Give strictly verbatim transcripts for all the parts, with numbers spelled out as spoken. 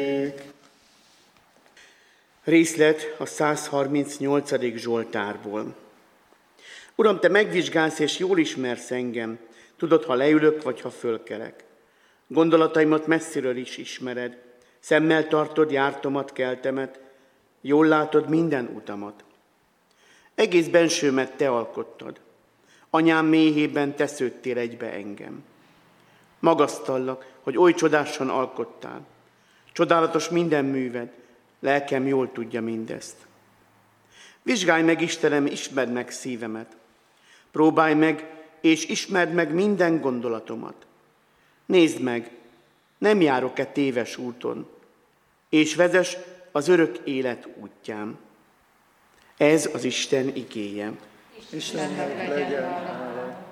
Részlet a százharmincnyolcadik Zsoltárból. Uram, te megvizsgálsz és jól ismersz engem, tudod, ha leülök vagy ha fölkelek. Gondolataimat messziről is ismered, szemmel tartod jártomat, keltemet, jól látod minden utamat. Egész bensőmet te alkottad, anyám méhében te szőttél egybe engem. Magasztallak, hogy oly csodásan alkottál, csodálatos minden műved, lelkem jól tudja mindezt. Vizsgálj meg, Istenem, ismerd meg szívemet. Próbálj meg, és ismerd meg minden gondolatomat. Nézd meg, nem járok-e téves úton, és vezess az örök élet útján. Ez az Isten igéje. Istennek legyen hála.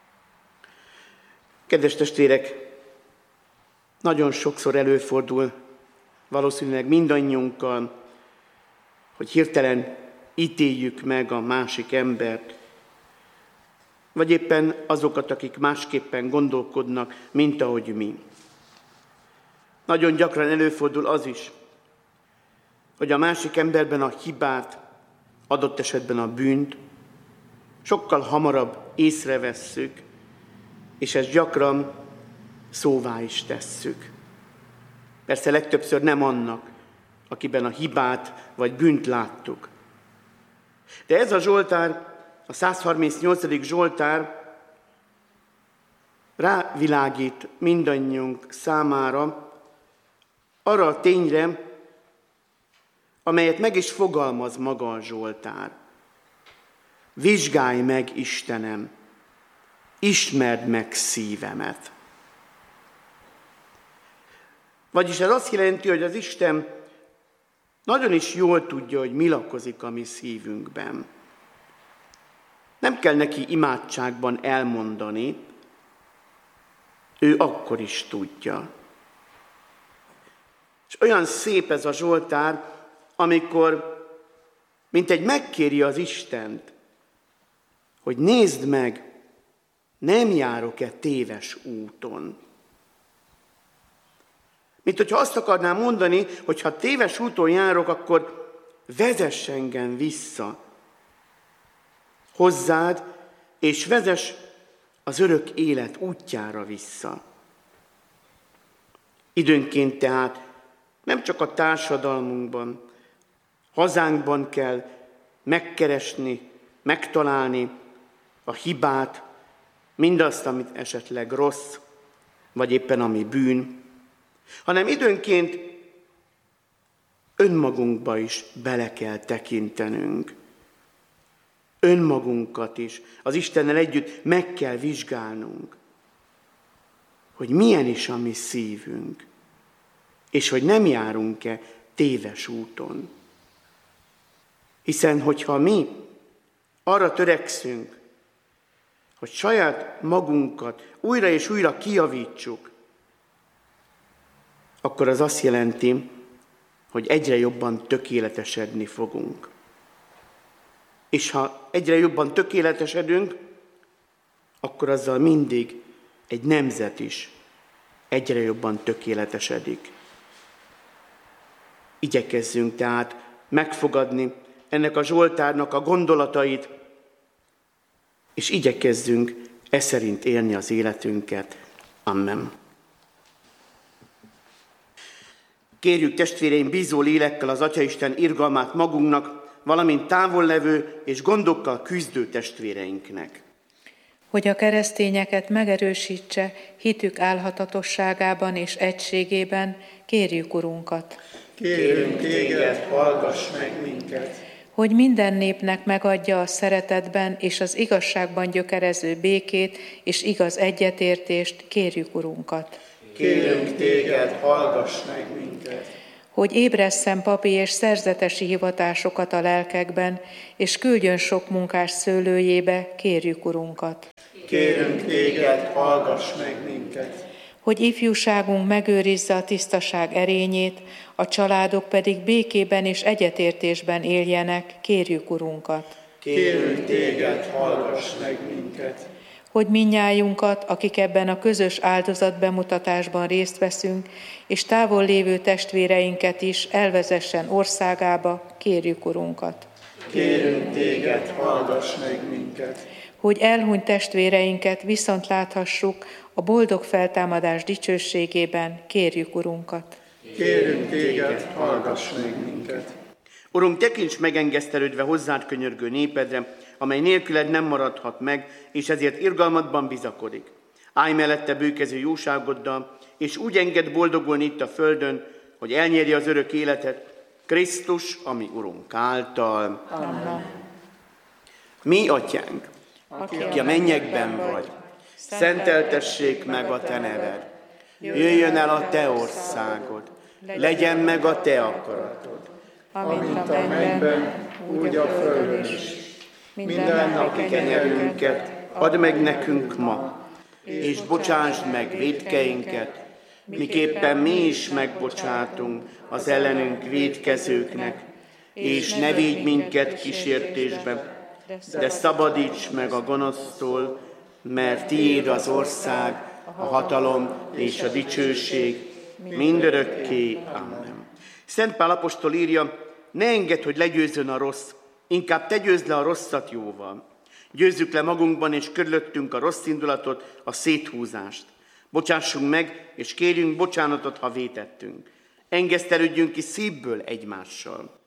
Kedves testvérek, nagyon sokszor előfordul, valószínűleg mindannyiunkkal, hogy hirtelen ítéljük meg a másik embert, vagy éppen azokat, akik másképpen gondolkodnak, mint ahogy mi. Nagyon gyakran előfordul az is, hogy a másik emberben a hibát, adott esetben a bűnt sokkal hamarabb észrevesszük, és ezt gyakran szóvá is tesszük. Persze legtöbbször nem annak, akiben a hibát vagy bűnt láttuk. De ez a Zsoltár, a százharmincnyolcadik Zsoltár rávilágít mindannyiunk számára arra a tényre, amelyet meg is fogalmaz maga a Zsoltár. Vizsgálj meg, Istenem, ismerd meg szívemet. Vagyis ez azt jelenti, hogy az Isten nagyon is jól tudja, hogy mi lakozik a mi szívünkben. Nem kell neki imádságban elmondani, ő akkor is tudja. És olyan szép ez a Zsoltár, amikor mintegy megkéri az Istent, hogy nézd meg, nem járok-e téves úton. Mint hogyha azt akarnám mondani, hogy ha téves úton járok, akkor vezess engem vissza hozzád, és vezess az örök élet útjára vissza. Időnként tehát nem csak a társadalmunkban, hazánkban kell megkeresni, megtalálni a hibát, mindazt, amit esetleg rossz, vagy éppen ami bűn, hanem időnként önmagunkba is bele kell tekintenünk. Önmagunkat is az Istennel együtt meg kell vizsgálnunk, hogy milyen is a mi szívünk, és hogy nem járunk-e téves úton. Hiszen, hogyha mi arra törekszünk, hogy saját magunkat újra és újra kijavítsuk, akkor az azt jelenti, hogy egyre jobban tökéletesedni fogunk. És ha egyre jobban tökéletesedünk, akkor azzal mindig egy nemzet is egyre jobban tökéletesedik. Igyekezzünk tehát megfogadni ennek a Zsoltárnak a gondolatait, és igyekezzünk e szerint élni az életünket. Amen. Kérjük testvéreim bízó lélekkel az Atyaisten irgalmát magunknak, valamint távollevő és gondokkal küzdő testvéreinknek. Hogy a keresztényeket megerősítse hitük álhatatosságában és egységében, kérjük Urunkat. Kérünk téged, hallgass meg minket. Hogy minden népnek megadja a szeretetben és az igazságban gyökerező békét és igaz egyetértést, kérjük Urunkat. Kérünk téged, hallgass meg minket. Hogy ébresszen papi és szerzetesi hivatásokat a lelkekben, és küldjön sok munkás szőlőjébe, kérjük Urunkat. Kérünk téged, hallgass meg minket. Hogy ifjúságunk megőrizze a tisztaság erényét, a családok pedig békében és egyetértésben éljenek, kérjük Urunkat. Kérünk téged, hallgass meg minket. hogy minnyájunkat, akik ebben a közös áldozatbemutatásban részt veszünk, és távol lévő testvéreinket is elvezessen országába, kérjük Urunkat. Kérünk téged, hallgass meg minket. Hogy elhunyt testvéreinket viszont láthassuk a boldog feltámadás dicsőségében, kérjük Urunkat. Kérünk téged, hallgass meg minket. Urunk, tekints megengesztelődve hozzád könyörgő népedre, amely nélküled nem maradhat meg, és ezért irgalmadban bizakodik. Állj mellette bőkező jóságoddal, és úgy engedd boldogulni itt a földön, hogy elnyerje az örök életet, Krisztus, ami Urunk által. Amen. Mi, Atyánk, aki a mennyekben vagy, szenteltessék meg a te neved. Jöjjön el a te országod, legyen meg a te akaratod. Amint a mennyben, úgy a földön is. Minden napi kenyerünket add meg nekünk ma, és bocsásd meg vétkeinket, miképpen mi is megbocsátunk az ellenünk vétkezőknek, és ne védj minket kísértésbe, de szabadíts meg a gonosztól, mert tiéd az ország, a hatalom és a dicsőség mindörökké. Amen. Szent Pál apostol írja, ne engedd, hogy legyőzzön a rossz, inkább te győzd le a rosszat jóval. Győzzük le magunkban és körülöttünk a rossz indulatot, a széthúzást. Bocsássunk meg, és kérjünk bocsánatot, ha vétettünk. Engesztelődjünk ki szívből egymással.